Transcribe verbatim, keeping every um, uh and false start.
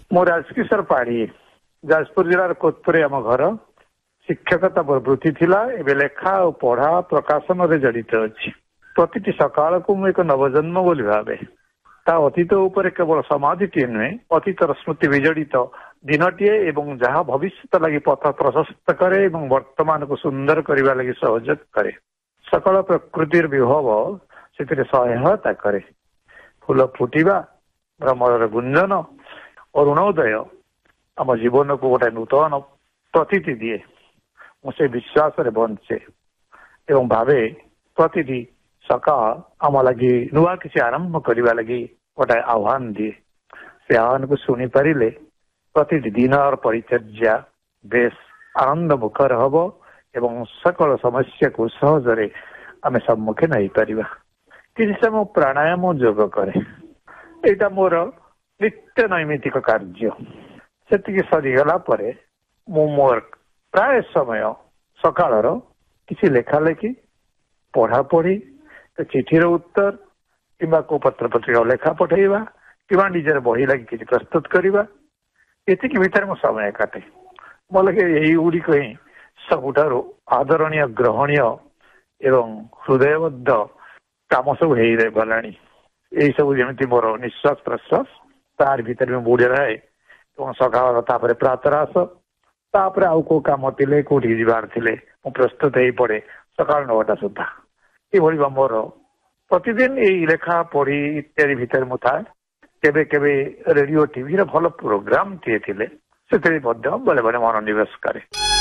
मो राजकिशोर पाढ़ी जाजपुर जिलार कोतपुरे आम घर शिक्षकता वृत्ति थिला एबे लेखा और पढ़ा प्रकाशन रे जड़ित अछि। प्रतिटी सकाळ को मु एक नवजन्म बोली भावे ता अतीत उपर केवल समाधिटीए नुहे अतीतर स्मृति विजड़ित दिनटीए एवं जहाँ भविष्य लगी पथ प्रशस्त करे एवं वर्तमान को सुंदर करने लगी सहयोग करे। सकल प्रकृति विभव से सहायता करे। फूल फुटिबा भ्रमर गुंजन अरुणोदय आम जीवन को गोटे नूतन प्रतीति दिए। मुझे विश्वास रे बंचे एवं भावे प्रतिटी सकाळ आम लगी नुआ किसी आरंभ करने लगी गोटे आह्वान दिए। से आह्वान को शुणी पारे प्रतिटी दिन और परिचर्या बेस आनंद मुखर हम एवं सकल समस्या को सहजरे आम सम्मुखीन हो पार। किसी समय प्राणायाम योग करे यहाँ मोर नित्य नैमित्तिक कार्य से सरीगला मु मोर प्राय समय सकाळर किसी लेखा लेखी पढ़ा पढ़ी चिठीर उत्तर किंबा को पत्र पत्रिका लेखा पठेवा कि निजर बही लगी किसी प्रस्तुत करवा एतिक भितर मो समय काटे। मो लगे यही गुड़िक ही सबुठार आदरणीय ग्रहणीय एवं हृदयबद्ध काम सब हो गला। यही सब जमी मोर निश्वास प्रश्वास तार भीतर में बुड़े रहे और सकाळ प्रातरास तापर आउ को काम थे कौटी जबार थे मु प्रस्तुत हो पड़े सकाळ नौटा सुधा। ये मोर प्रतिदिन यही लेखा पढ़ी इत्यादि भितर मु था। केबे केबे रेडियो टीवी भल प्रोग्राम टे से बेले बेले मनोनिवेश करे।